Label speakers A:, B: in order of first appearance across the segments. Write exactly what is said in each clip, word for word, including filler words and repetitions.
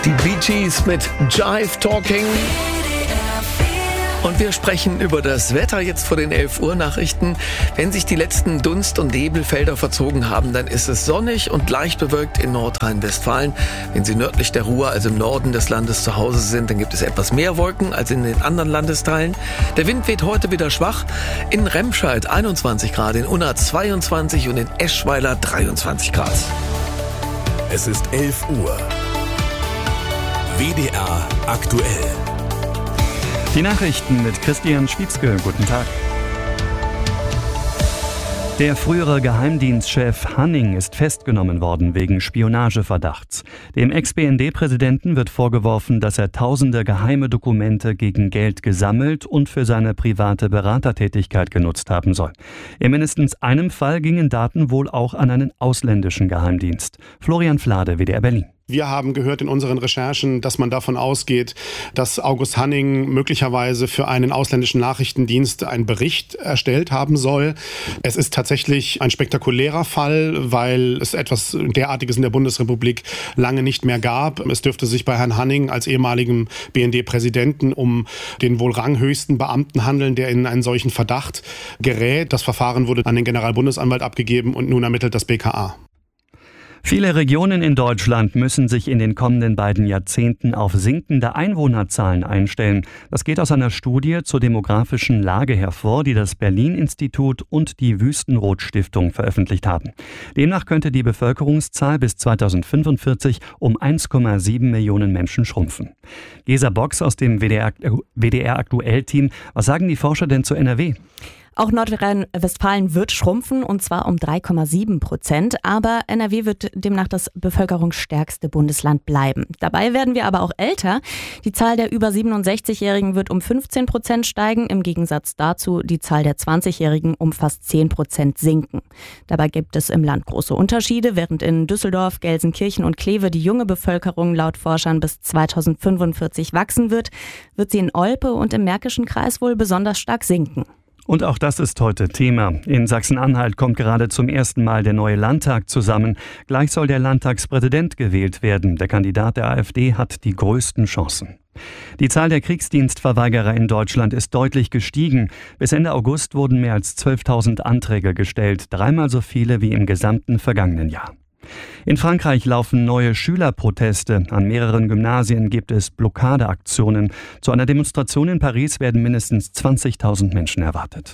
A: Die Bee Gees mit Jive Talking. Und wir sprechen über das Wetter jetzt vor den elf Uhr Nachrichten. Wenn sich die letzten Dunst- und Nebelfelder verzogen haben, dann ist es sonnig und leicht bewölkt in Nordrhein-Westfalen. Wenn Sie nördlich der Ruhr, also im Norden des Landes zu Hause sind, dann gibt es etwas mehr Wolken als in den anderen Landesteilen. Der Wind weht heute wieder schwach. In Remscheid einundzwanzig Grad, in Unna zweiundzwanzig und in Eschweiler dreiundzwanzig Grad.
B: Es ist elf Uhr. W D R aktuell.
C: Die Nachrichten mit Christian Schwietzke. Guten Tag. Der frühere Geheimdienstchef Hanning ist festgenommen worden wegen Spionageverdachts. Dem Ex-B N D-Präsidenten wird vorgeworfen, dass er tausende geheime Dokumente gegen Geld gesammelt und für seine private Beratertätigkeit genutzt haben soll. In mindestens einem Fall gingen Daten wohl auch an einen ausländischen Geheimdienst. Florian Flade, W D R Berlin.
D: Wir haben gehört in unseren Recherchen, dass man davon ausgeht, dass August Hanning möglicherweise für einen ausländischen Nachrichtendienst einen Bericht erstellt haben soll. Es ist tatsächlich ein spektakulärer Fall, weil es etwas derartiges in der Bundesrepublik lange nicht mehr gab. Es dürfte sich bei Herrn Hanning als ehemaligem B N D-Präsidenten um den wohl ranghöchsten Beamten handeln, der in einen solchen Verdacht gerät. Das Verfahren wurde an den Generalbundesanwalt abgegeben und nun ermittelt das B K A.
C: Viele Regionen in Deutschland müssen sich in den kommenden beiden Jahrzehnten auf sinkende Einwohnerzahlen einstellen. Das geht aus einer Studie zur demografischen Lage hervor, die das Berlin-Institut und die Wüstenrot-Stiftung veröffentlicht haben. Demnach könnte die Bevölkerungszahl bis zweitausendfünfundvierzig um eins Komma sieben Millionen Menschen schrumpfen. Gesa Box aus dem W D R-Aktuell-Team. Was sagen die Forscher denn zu N R W?
E: Auch Nordrhein-Westfalen wird schrumpfen, und zwar um drei Komma sieben Prozent. Aber N R W wird demnach das bevölkerungsstärkste Bundesland bleiben. Dabei werden wir aber auch älter. Die Zahl der über siebenundsechzigjährigen wird um fünfzehn Prozent steigen. Im Gegensatz dazu die Zahl der zwanzigjährigen um fast zehn Prozent sinken. Dabei gibt es im Land große Unterschiede. Während in Düsseldorf, Gelsenkirchen und Kleve die junge Bevölkerung laut Forschern bis zweitausendfünfundvierzig wachsen wird, wird sie in Olpe und im Märkischen Kreis wohl besonders stark sinken.
C: Und auch das ist heute Thema. In Sachsen-Anhalt kommt gerade zum ersten Mal der neue Landtag zusammen. Gleich soll der Landtagspräsident gewählt werden. Der Kandidat der AfD hat die größten Chancen. Die Zahl der Kriegsdienstverweigerer in Deutschland ist deutlich gestiegen. Bis Ende August wurden mehr als zwölftausend Anträge gestellt, dreimal so viele wie im gesamten vergangenen Jahr. In Frankreich laufen neue Schülerproteste. An mehreren Gymnasien gibt es Blockadeaktionen. Zu einer Demonstration in Paris werden mindestens zwanzigtausend Menschen erwartet.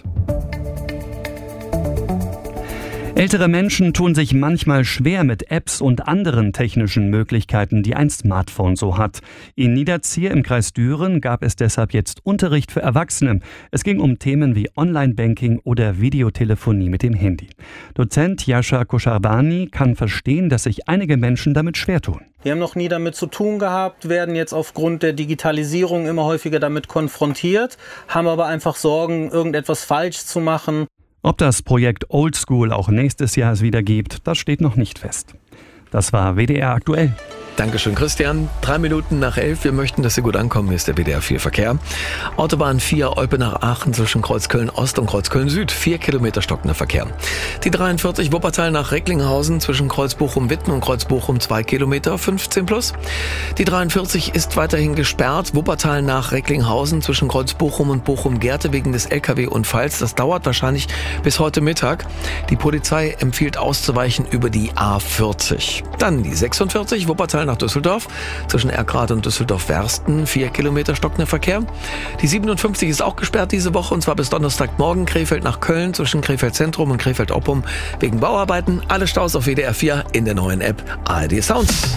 C: Ältere Menschen tun sich manchmal schwer mit Apps und anderen technischen Möglichkeiten, die ein Smartphone so hat. In Niederzier im Kreis Düren gab es deshalb jetzt Unterricht für Erwachsene. Es ging um Themen wie Online-Banking oder Videotelefonie mit dem Handy. Dozent Jascha Koscharbani kann verstehen, dass sich einige Menschen damit schwer tun.
F: Wir haben noch nie damit zu tun gehabt, werden jetzt aufgrund der Digitalisierung immer häufiger damit konfrontiert, haben aber einfach Sorgen, irgendetwas falsch zu machen.
C: Ob das Projekt Oldschool auch nächstes Jahr es wieder gibt, das steht noch nicht fest. Das war W D R aktuell.
A: Dankeschön, Christian. Drei Minuten nach elf. Wir möchten, dass Sie gut ankommen. Hier ist der W D R vier Verkehr. Autobahn vier, Olpe nach Aachen zwischen Kreuzköln Ost und Kreuzköln Süd. Vier Kilometer stockender Verkehr. Die dreiundvierzig, Wuppertal nach Recklinghausen zwischen Kreuz Bochum-Witten und Kreuz Bochum zwei Kilometer, fünfzehn plus. Die dreiundvierzig ist weiterhin gesperrt. Wuppertal nach Recklinghausen zwischen Kreuz Bochum und Bochum-Gerte wegen des L K W-Unfalls. Das dauert wahrscheinlich bis heute Mittag. Die Polizei empfiehlt auszuweichen über die A vierzig. Dann die sechsundvierzig, Wuppertal nach Düsseldorf, zwischen Erkrath und Düsseldorf-Wersten, vier Kilometer stockender Verkehr. Die siebenundfünfzig ist auch gesperrt diese Woche, und zwar bis Donnerstagmorgen, Krefeld nach Köln, zwischen Krefeld Zentrum und Krefeld-Oppum, wegen Bauarbeiten. Alle Staus auf W D R vier in der neuen App A R D Sounds.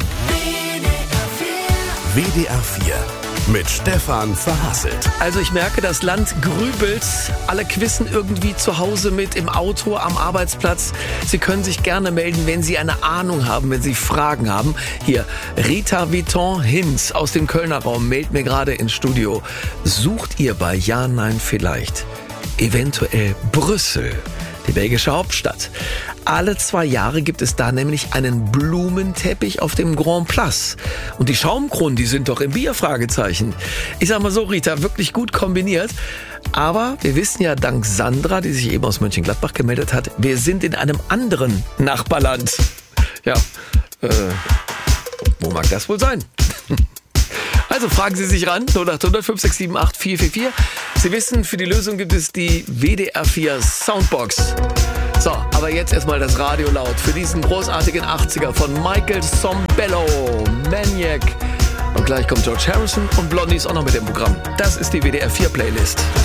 B: W D R vier mit Stefan Verhasselt.
A: Also ich merke, das Land grübelt. Alle quissen irgendwie zu Hause mit, im Auto, am Arbeitsplatz. Sie können sich gerne melden, wenn Sie eine Ahnung haben, wenn Sie Fragen haben. Hier, Rita Viton Hinz aus dem Kölner Raum meldet mir gerade ins Studio. Sucht ihr bei Ja, Nein, Vielleicht eventuell Brüssel, die belgische Hauptstadt? Alle zwei Jahre gibt es da nämlich einen Blumenteppich auf dem Grand Place. Und die Schaumkronen, die sind doch im Bier, Fragezeichen. Ich sag mal so, Rita, wirklich gut kombiniert. Aber wir wissen ja dank Sandra, die sich eben aus Mönchengladbach gemeldet hat, wir sind in einem anderen Nachbarland. Ja, äh, wo mag das wohl sein? Also fragen Sie sich ran, null acht hundert fünf sechs sieben acht vier vier vier. Sie wissen, für die Lösung gibt es die W D R vier Soundbox. So, aber jetzt erstmal das Radio laut für diesen großartigen achtziger von Michael Sombello, Maniac. Und gleich kommt George Harrison und Blondie ist auch noch mit dem Programm. Das ist die W D R vier Playlist.